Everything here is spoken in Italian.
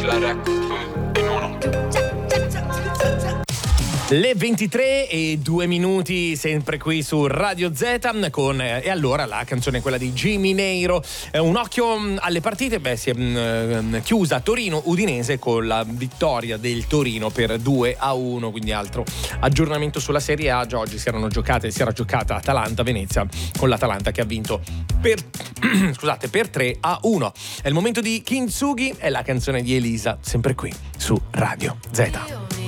la rec in uno. Le 23:02, sempre qui su Radio Z con e allora la canzone è quella di Jimmy Neiro. Un occhio alle partite, si è chiusa Torino-Udinese con la vittoria del Torino per 2-1, quindi altro aggiornamento sulla Serie A. Già oggi si era giocata Atalanta-Venezia, con l'Atalanta che ha vinto per 3-1. È il momento di Kintsugi e la canzone di Elisa, sempre qui su Radio Z.